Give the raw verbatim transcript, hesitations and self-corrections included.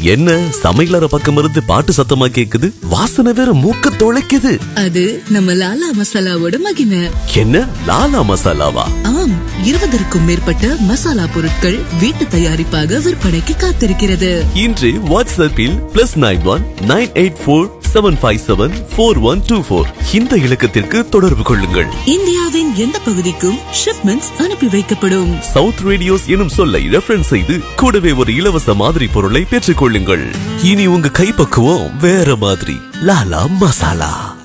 என்ன சமையலற பக்கம் இருந்து பாட்டு சத்தமா கேக்குது? வாசனை வேற மூக்க தொலைக்குது. அது நம்ம லாலா மசாலாவோட மகிமை. என்ன லாலா மசாலாவா? ஆம், இருபதற்கும் மேற்பட்ட மசாலா பொருட்கள் வீட்டு தயாரிப்பாக விற்பனைக்கு காத்திருக்கிறது. இன்று வாட்ஸ்அப்பில் plus nine one nine eight four seven five seven four one two four இந்த இலக்கத்திற்கு தொடர்பு கொள்ளுங்கள். இந்தியாவின் எந்த பகுதிக்கும் ஷிப்மெண்ட்ஸ் அனுப்பி வைக்கப்படும். சவுத் ரேடியோஸ் எனும் சொல்லை ரெஃபரன்ஸ் செய்து கூடவே ஒரு இலவச மாதிரி பொருளை பெற்றுக் கொள்ளுங்கள். இனி உங்க கைப்பக்குவம் வேற மாதிரி. லாலா மசாலா.